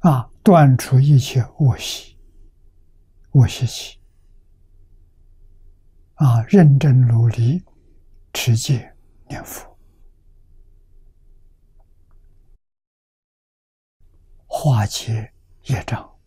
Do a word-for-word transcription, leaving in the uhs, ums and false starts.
啊，断除一切恶习、恶习气，啊，认真努力持戒念佛，化解业障。